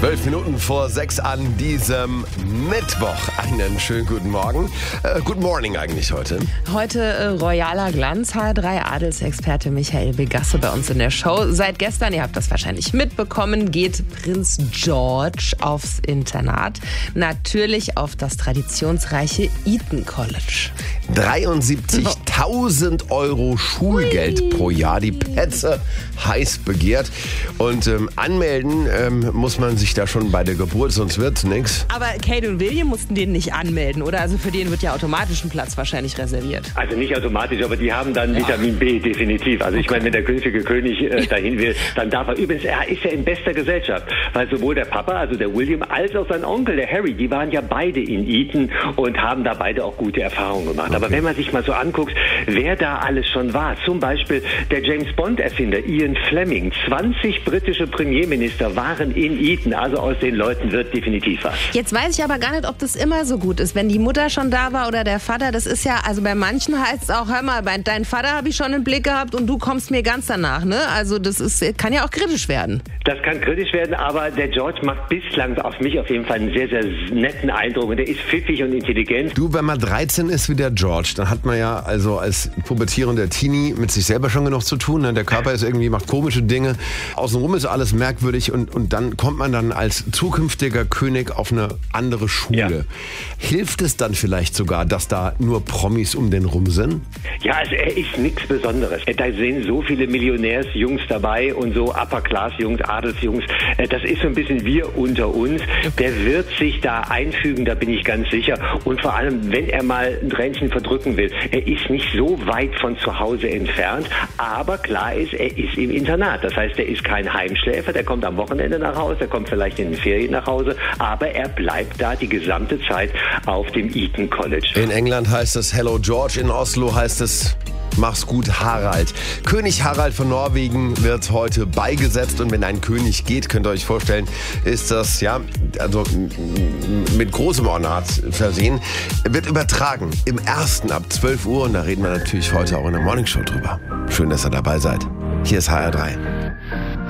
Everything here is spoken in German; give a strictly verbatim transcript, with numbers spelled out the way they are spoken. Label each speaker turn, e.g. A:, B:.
A: Zwölf Minuten vor sechs an diesem Mittwoch. Einen schönen guten Morgen. Äh, Good Morning eigentlich heute.
B: Heute äh, royaler Glanz. H drei Adelsexperte Michael Begasse bei uns in der Show. Seit gestern, ihr habt das wahrscheinlich mitbekommen, geht Prinz George aufs Internat. Natürlich auf das traditionsreiche Eton College.
A: dreiundsiebzigtausend Euro Schulgeld pro Jahr. Die Petze heiß begehrt. Und ähm, anmelden ähm, muss man sich da schon bei der Geburt, sonst wird's nix.
B: Aber Kate und William mussten den nicht anmelden, oder? Also für den wird ja automatisch ein Platz wahrscheinlich reserviert.
C: Also nicht automatisch, aber die haben dann ja. Vitamin B, definitiv. Also ich meine, wenn der künftige König äh, dahin will, dann darf er. Übrigens, er ist ja in bester Gesellschaft, weil sowohl der Papa, also der William, als auch sein Onkel, der Harry, die waren ja beide in Eton und haben da beide auch gute Erfahrungen gemacht. Okay. Aber wenn man sich mal so anguckt, wer da alles schon war, zum Beispiel der James-Bond-Erfinder Ian Fleming, zwanzig britische Premierminister waren in Eton, also aus den Leuten wird definitiv was.
B: Jetzt weiß ich aber gar nicht, ob das immer so gut ist, wenn die Mutter schon da war oder der Vater. Das ist ja, also bei manchen heißt es auch, hör mal, bei deinen Vater habe ich schon einen Blick gehabt und du kommst mir ganz danach, ne? Also das ist, kann ja auch kritisch werden.
C: Das kann kritisch werden, aber der George macht bislang auf mich auf jeden Fall einen sehr, sehr netten Eindruck und der ist pfiffig und intelligent.
A: Du, wenn man dreizehn ist wie der George, dann hat man ja also als pubertierender Teenie mit sich selber schon genug zu tun. Ne? Der Körper ist irgendwie, macht komische Dinge. Außenrum ist alles merkwürdig und, und dann kommt man dann als zukünftiger König auf eine andere Schule. Ja. Hilft es dann vielleicht sogar, dass da nur Promis um den rum sind?
C: Ja, also er ist nichts Besonderes. Da sind so viele Millionärsjungs dabei und so Upper-Class-Jungs, Adelsjungs. Das ist so ein bisschen wir unter uns. Der wird sich da einfügen, da bin ich ganz sicher. Und vor allem, wenn er mal ein Tränchen verdrücken will, er ist nicht so weit von zu Hause entfernt. Aber klar ist, er ist im Internat. Das heißt, er ist kein Heimschläfer, der kommt am Wochenende nach Hause, der kommt vielleicht in den Ferien nach Hause, aber er bleibt da die gesamte Zeit auf dem Eton College.
A: In England heißt es Hello George, in Oslo heißt es Mach's gut, Harald. König Harald von Norwegen wird heute beigesetzt und wenn ein König geht, könnt ihr euch vorstellen, ist das ja also mit großem Ornat versehen. Wird übertragen im ersten ab zwölf Uhr und da reden wir natürlich heute auch in der Morningshow drüber. Schön, dass ihr dabei seid. Hier ist H R drei.